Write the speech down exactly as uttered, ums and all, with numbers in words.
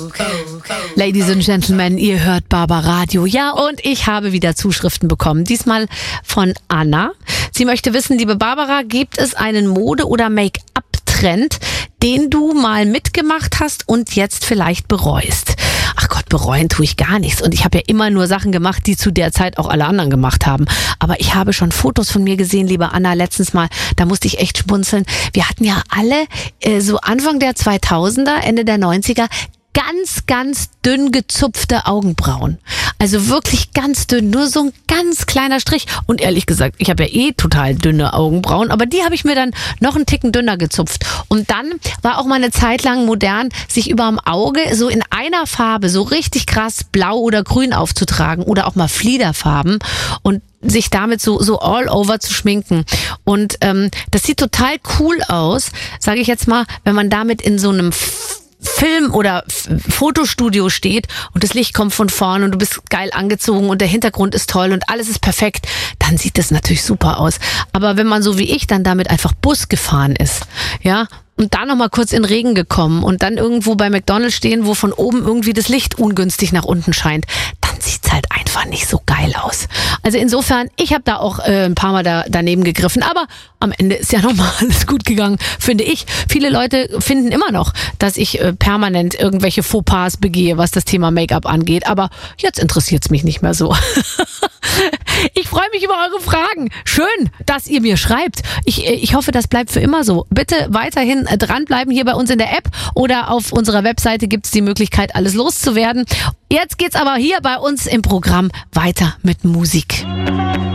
Ladies and Gentlemen, ihr hört Barbaradio. Ja, und ich habe wieder Zuschriften bekommen. Diesmal von Anna. Sie möchte wissen, liebe Barbara, gibt es einen Mode- oder Make-up-Trend, den du mal mitgemacht hast und jetzt vielleicht bereust? Ach Gott, bereuen tue ich gar nichts. Und ich habe ja immer nur Sachen gemacht, die zu der Zeit auch alle anderen gemacht haben. Aber ich habe schon Fotos von mir gesehen, liebe Anna, letztens mal, da musste ich echt schmunzeln. Wir hatten ja alle äh, so Anfang der zweitausender, Ende der neunziger, ganz, ganz dünn gezupfte Augenbrauen. Also wirklich ganz dünn, nur so ein ganz kleiner Strich. Und ehrlich gesagt, ich habe ja eh total dünne Augenbrauen, aber die habe ich mir dann noch einen Ticken dünner gezupft. Und dann war auch mal eine Zeit lang modern, sich überm Auge so in einer Farbe so richtig krass blau oder grün aufzutragen oder auch mal Fliederfarben und sich damit so so all over zu schminken. Und ähm, das sieht total cool aus, sage ich jetzt mal, wenn man damit in so einem Film- oder F- Fotostudio steht und das Licht kommt von vorne und du bist geil angezogen und der Hintergrund ist toll und alles ist perfekt, dann sieht das natürlich super aus. Aber wenn man so wie ich dann damit einfach Bus gefahren ist, ja, und dann nochmal kurz in den Regen gekommen und dann irgendwo bei McDonald's stehen, wo von oben irgendwie das Licht ungünstig nach unten scheint, dann sieht's halt einfach nicht so geil aus. Also insofern, ich habe da auch äh, ein paar Mal da, daneben gegriffen, aber am Ende ist ja nochmal alles gut gegangen, finde ich. Viele Leute finden immer noch, dass ich äh, permanent irgendwelche Fauxpas begehe, was das Thema Make-up angeht, aber jetzt interessiert's mich nicht mehr so. Ich freue mich über eure Fragen. Schön, dass ihr mir schreibt. Ich, ich hoffe, das bleibt für immer so. Bitte weiterhin dranbleiben hier bei uns in der App oder auf unserer Webseite gibt es die Möglichkeit, alles loszuwerden. Jetzt geht's aber hier bei uns im Programm weiter mit Musik.